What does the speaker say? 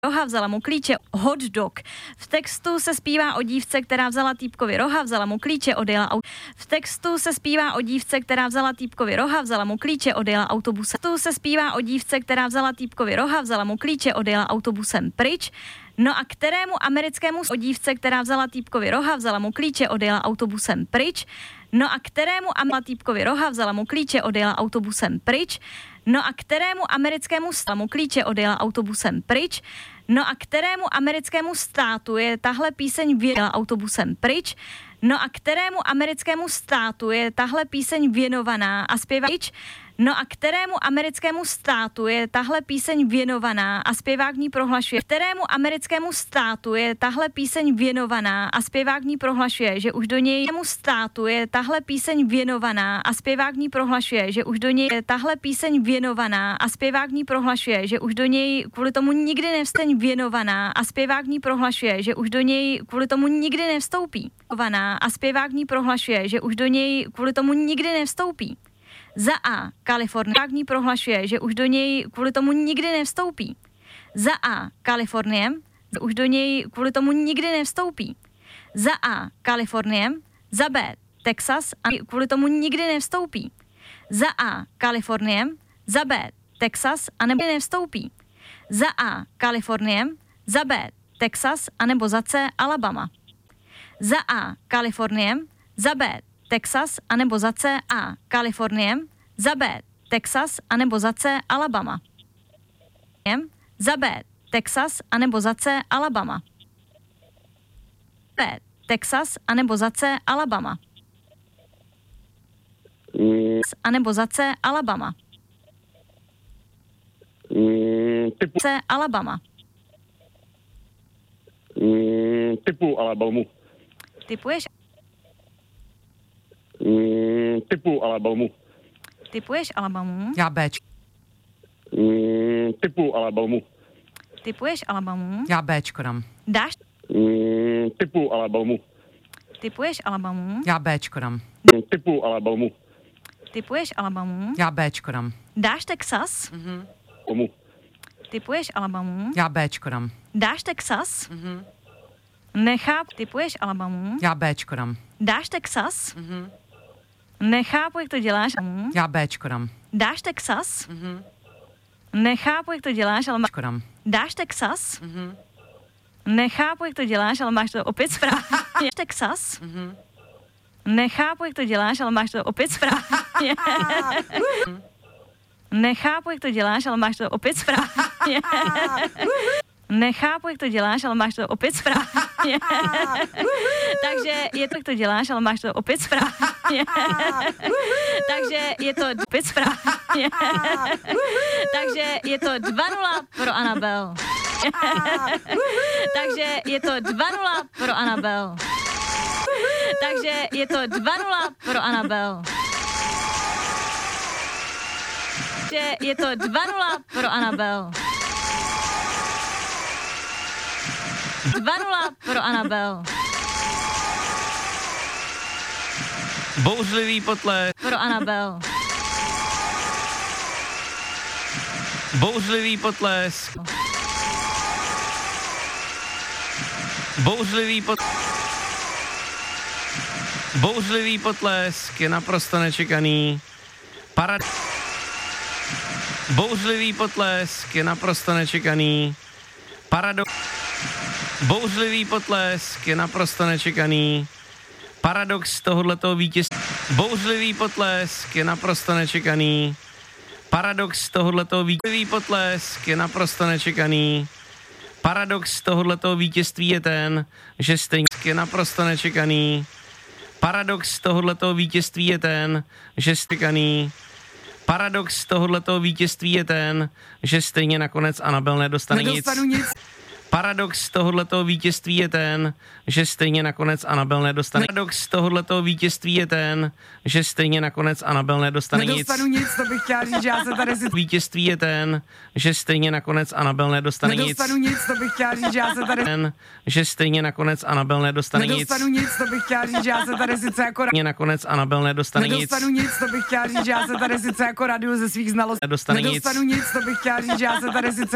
roha, vzala mu klíče, hot dog. V textu se zpívá o dívce, která vzala týpkovi roha, vzala mu klíče, odjela V textu se zpívá o dívce, která vzala týpkovi roha, vzala mu klíče, odjela autobusem. V textu se zpívá o dívce, která vzala týpkovi roha, vzala mu klíče, odjela autobusem pryč. No a kterému americkému o dívce, která vzala týpkovi roha, vzala mu klíče, odjela autobusem pryč. No a kterému týpkovi roha, vzala mu klíče, odjela autobusem pryč. No a kterému americkému mu klíče, odjela autobusem pryč. No a kterému americkému státu je tahle píseň věnována autobusem pryč. No a kterému americkému státu je tahle píseň věnovaná a zpěvá pryč. No a kterému americkému státu je tahle píseň věnovaná a zpěvák v ní prohlašuje. Kterému americkému státu je tahle píseň věnovaná a zpěvák v ní prohlašuje, že už do něj státu je tahle píseň věnovaná a zpěvák v ní prohlašuje, že už do něj je tahle píseň věnovaná a zpěvák v ní prohlašuje, že už do něj kvůli tomu nikdy nevsteň věnovaná a zpěvák v ní prohlašuje, že už do něj kvůli tomu nikdy nevstoupí. A zpěvák v ní prohlašuje, že už do něj kvůli tomu nikdy nevstoupí. Za A. Kalifornie v ní prohlašuje, že už do něj kvůli tomu nikdy nevstoupí. Za A. Kalifornie, už do něj kvůli tomu nikdy nevstoupí. Za A. Kalifornie, za B. Texas a kvůli tomu nikdy nevstoupí. Za A. Kalifornie, za B. Texas a nebo nevstoupí. Za A. Kalifornie, za B. Texas a nebo za C. Alabama. Za A. Kalifornie, za B. Texas a nebo za C. A. Kalifornie, za B. Texas a nebo za C. Alabama. Za B. Texas a nebo za C. Alabama. B. Texas a nebo za C. Alabama. A nebo za C. Alabama. C. Alabama. Typu Alabamu. Typuješ? Typu Alabamu. Typuješ Alabamu? Já Bč. Typu Alabamu. Typuješ Alabamu? Já Bčko dám. Dáš? Typu Alabamu. Typuješ Alabamu? Já Bčko dám. Typu Alabamu. Typuješ Alabamu? Já Bčko dám. Dáš Texas? Tomu. Typuješ Alabamu? Já Bčko dám. Dáš Texas? Nechápu. Typuješ Alabamu? Já Bčko dám. Dáš Texas? Nechápu, jak to děláš. Já Bčko dám. Dáš Texas? Nechápu, jak to děláš, ale Bčko dám. Dáš Texas? Nechápu, jak to děláš, ale máš to opět správně. Texas? Nechápu, jak to děláš, ale máš to opět správně. Nechápu, jak to děláš, ale máš to opět správně. Nechápu, jak to děláš, ale máš to opět správně. Takže je to, jak to děláš, ale máš to opět správně. Takže je to opět správně. Takže je to 2-0 pro Anabel. Takže je to 2-0 pro Anabel. Takže je to 2-0 pro Anabel. Takže je to 2-0 pro Anabel. 2-0 pro Anabel. Bouřlivý potlesk. Pro Anabel. Bouřlivý potlesk. Bouřlivý Bouřlivý potlesk je naprosto nečekaný. Bouřlivý potlesk je naprosto nečekaný. Bouřlivý potlesk je naprosto nečekaný. Paradox tohoto vítězství. Bouřlivý potlesk je naprosto nečekaný. Paradox tohoto vítězství. Potlesk je naprosto nečekaný. Paradox tohoto vítězství je ten, že stejně je naprosto nečekaný. Paradox tohoto vítězství je ten, že stejný. Paradox tohoto vítězství je ten, že stejně nakonec Anabel nedostane nic. Paradox tohoto vítězství je ten, že stejně nakonec Anabel nedostane. Paradox tohoto vítězství je ten, že stejně nakonec Anabel nedostane nic. Nedostanu nic, to bych chtěla říct, že já se tady Vítězství je ten, že stejně nakonec Anabel nedostane nic. Nedostanu nic, to bych chtěla říct, že já se tady Ten, že stejně nakonec Anabel nedostane nic. Nedostanu nic, to bych chtěla říct, že já se tady sice jako Stejně nakonec Anabel nedostane nic. Nedostanu nic, to bych chtěla říct, že já se tady sice jako raduju ze svých znalostí. Nedostane nic. Nedostanu nic, to bych chtěla říct, že já se tady sice